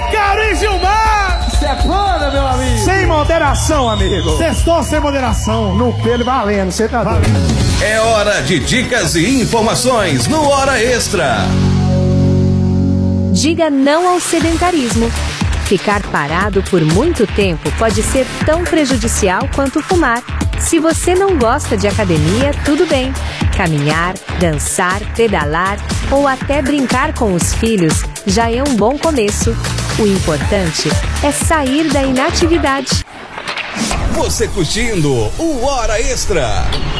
Ícaro e Gilmar! Stefana, meu amigo! Sem moderação, amigo! Sextou sem moderação. No pelo valendo, você tá doido. É hora de dicas e informações no Hora Extra. Diga não ao sedentarismo. Ficar parado por muito tempo pode ser tão prejudicial quanto fumar. Se você não gosta de academia, tudo bem. Caminhar, dançar, pedalar ou até brincar com os filhos já é um bom começo. O importante é sair da inatividade. Você curtindo o Hora Extra.